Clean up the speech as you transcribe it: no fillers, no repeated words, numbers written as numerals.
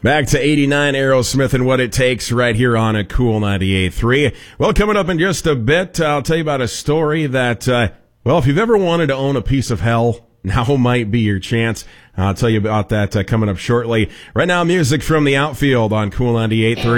Back to 89 Aerosmith and What It Takes right here on a Cool 98.3. Well, coming up in just a bit, I'll tell you about a story that, if you've ever wanted to own a piece of hell, now might be your chance. I'll tell you about that coming up shortly. Right now, music from the outfield on Cool 98.3.